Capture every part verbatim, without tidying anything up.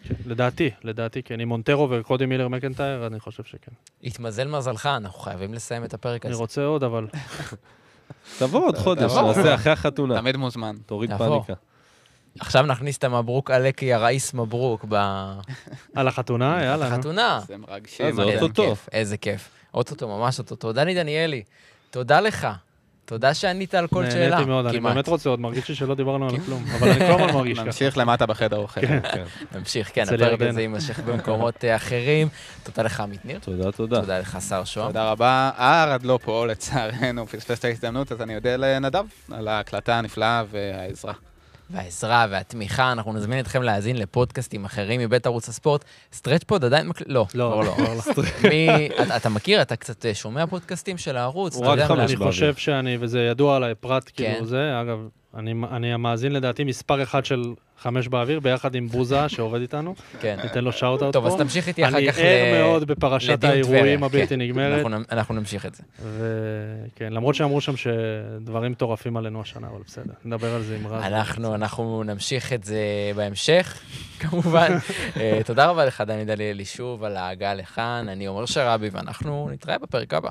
לדעתי, לדעתי, כן. עם מונטרו וקודי מילר מקנטייר, אני חושב שכן. התמזל מזלך, אנחנו חייבים לסיים את הפרק הזה. אני רוצה עוד, אבל... תבוא עוד חודש, נעשה אחרי החתונה. תמיד מוזמן. תוריד פאניקה. עכשיו נכניס את המברוק עלקי, הראיס מברוק ב... על החתונה, יאללה. החתונה. זה מרגשים. זה אוטוטו. איזה כיף. אוטוטו, ממש אוטוטו. דני דניאלי, תודה לך. תודה שענית על כל שאלה. נהניתי מאוד, אני באמת רוצה עוד, מרגיש לי שלא דיברנו על כלום, אבל אני כבר מרגיש ככה. נמשיך למטה בחדר אוכל. נמשיך, כן, הפרק הזה יימשך במקומות אחרים. תודה לך, עמית ניר. תודה, תודה. תודה לך, שר שוהם. תודה רבה. ארד לא פה, לצערנו, פספס את ההזדמנות, אז אני יודע לנדב על ההקלטה הנפלאה והעזרה. והעזרה והתמיכה, אנחנו נזמין אתכם להאזין לפודקאסטים אחרים מבית ערוץ הספורט. סטרץ' פוד עדיין מקליט? לא. לא, לא. אתה מכיר? אתה קצת שומע פודקאסטים של הערוץ? הוא רק חמש אני חושב שאני, וזה ידוע עליי, פרט כאילו זה, אגב, אני המאזין לדעתי מספר אחד של חמש באוויר, ביחד עם בוזה שעובד איתנו. כן. ניתן לו שאוט אאוט פה. טוב, אז תמשיך איתי אחר כך אני ער מאוד בפרשת האירועים הבלתי נגמרת. אנחנו נמשיך את זה. וכן, למרות שאמרו שם שדברים מטורפים עלינו השנה, אבל בסדר, נדבר על זה עם רז. אנחנו, אנחנו נמשיך את זה בהמשך, כמובן. תודה רבה לך, דני דניאלי, שוב על ההגעה לכאן. אני עומר שרבי, ואנחנו נתראה בפרק הבא.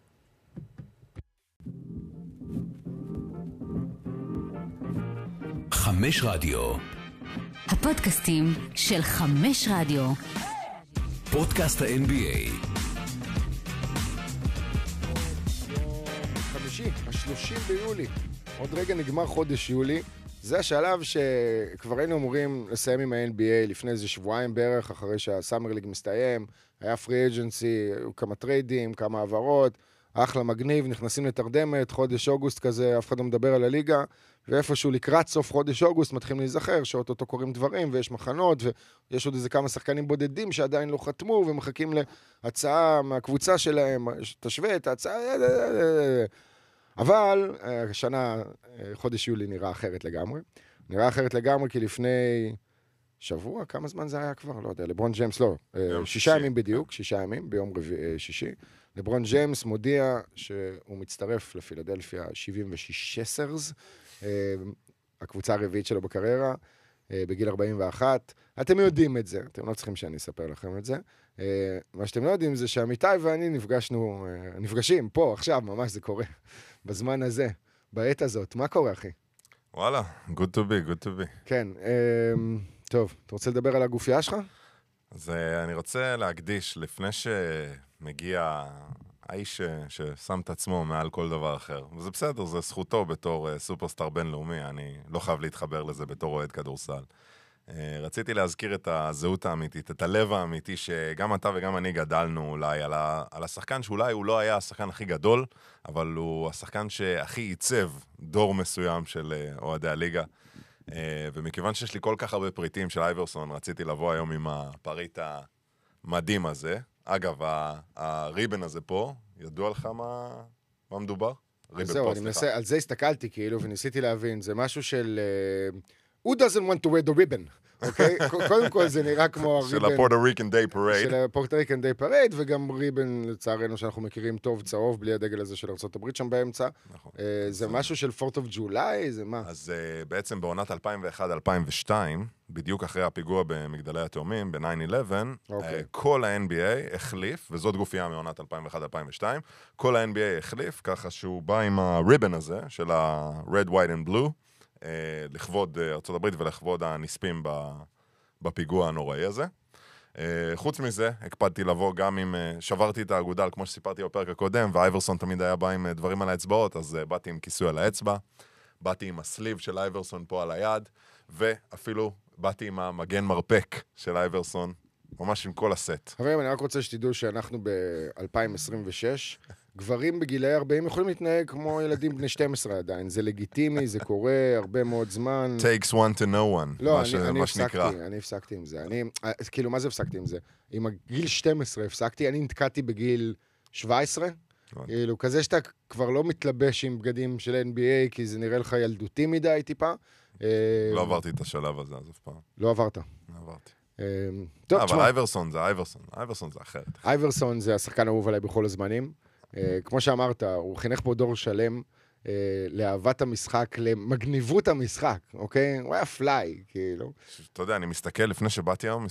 חמש רדיו. הפודקאסטים של חמש רדיו. פודקאסט ה-אן בי איי. חמישי, השלושים ביולי. עוד רגע נגמר חודש יולי. זה השלב שכבר היינו אמורים לסיים עם ה-אן בי איי לפני איזה שבועיים בערך, אחרי שהסאמר ליג מסתיים. היה פרי אג'נסי, כמה טריידים, כמה העברות. אחלה מגניב, נכנסים לתרדמת, חודש אוגוסט כזה, אף אחד לא מדבר על הליגה. ואיפשהו לקראת סוף חודש אוגוסט מתחילים להיזכר שאוטוטו קוראים דברים ויש מחנות ויש עוד איזה כמה שחקנים בודדים שעדיין לא חתמו ומחכים להצעה מהקבוצה שלהם, תשווה את ההצעה, אבל השנה, חודש יולי נראה אחרת לגמרי. נראה אחרת לגמרי כי לפני שבוע, כמה זמן זה היה כבר? לא יודע, לברון ג'יימס לא, שישה ימים בדיוק, שישה ימים ביום שישי. לברון ג'יימס מודיע שהוא מצטרף לפילדלפיה שבעים ושש סרס, הקבוצה הרביעית שלו בקריירה, בגיל ארבעים ואחת. אתם יודעים את זה, אתם לא צריכים שאני אספר לכם את זה. מה שאתם לא יודעים זה שעמיתי ואני נפגשנו, נפגשים פה, עכשיו, ממש זה קורה, בזמן הזה, בעת הזאת. מה קורה, אחי? וואלה, good to be, good to be. כן, טוב, אתה רוצה לדבר על הגופייה שלך? אז אני רוצה להקדיש, לפני שמגיע האיש ששם את עצמו מעל כל דבר אחר. וזה בסדר, זה זכותו בתור סופרסטאר בינלאומי, אני לא חייב להתחבר לזה בתור אוהד כדורסל. רציתי להזכיר את הזהות האמיתית, את הלב האמיתי שגם אתה וגם אני גדלנו אולי על, ה, על השחקן שאולי הוא לא היה השחקן הכי גדול, אבל הוא השחקן שהכי ייצב דור מסוים של אוהדי הליגה. ומכיוון שיש לי כל כך הרבה פריטים של אייברסון, רציתי לבוא היום עם הפריט המדהים הזה. אגב, הריבן הזה פה, ידוע לך מה, מה מדובר? זהו, אני מנסה, על זה הסתכלתי כאילו, וניסיתי להבין, זה משהו של... Who doesn't want to wear the ribbon? אוקיי? קודם כל זה נראה כמו הריבן... של הפורטוריקן דיי פרייד. של הפורטוריקן דיי פרייד, וגם ריבן, לצערנו, שאנחנו מכירים טוב, צהוב, בלי הדגל הזה של ארצות הברית שם באמצע. נכון. זה משהו של פורט אוף ג'ולי? זה מה? אז בעצם בעונת אלפיים ואחת אלפיים ושתיים, בדיוק אחרי הפיגוע במגדלי התאומים, ב-ניין אלבן, כל ה-אן בי איי החליף, וזאת גופייה מעונת אלפיים ואחת אלפיים ושתיים, כל ה-אן בי איי החליף, ככה שהוא בא עם הריבן הזה, של ה-red, white and blue, לכבוד ארצות הברית ולכבוד הנספים בפיגוע הנוראי הזה. חוץ מזה, הקפדתי לבוא גם עם, שברתי את האגודל, כמו שסיפרתי בפרק הקודם, ואייברסון תמיד היה בא עם דברים על האצבעות, אז באתי עם כיסוי על האצבע, באתי עם הסליב של אייברסון פה על היד, ואפילו באתי עם המגן מרפק של אייברסון, ממש עם כל הסט. חברים, אני רק רוצה שתדעו שאנחנו ב-אלפיים עשרים ושש, גברים בגילי ארבעים יכולים להתנהג כמו ילדים בני שתים עשרה עדיין. זה לגיטימי, זה קורה הרבה מאוד זמן. Takes one to know one, לא, מה, אני, ש... אני מה הפסקתי, שנקרא. אני הפסקתי עם זה. אני, כאילו, מה זה הפסקתי עם זה? עם הגיל שתים עשרה הפסקתי, אני נתקעתי בגיל שבע עשרה. כאילו, כזה שאתה כבר לא מתלבש עם בגדים של אן בי איי, כי זה נראה לך ילדותי מדי טיפה. לא עברתי את השלב הזה אז אף פעם. לא עברת. לא עברתי. טוב, אבל אייברסון זה אייברסון, אייברסון זה אחרת. אייברסון זה השחקן האהוב עליי בכל הזמנים. כמו שאמרת, הוא חינך פה דור שלם לאהבת המשחק, למגניבות המשחק, אוקיי? הוא היה פליי, כאילו. אתה יודע, אני מסתכל, לפני שבאתי היום,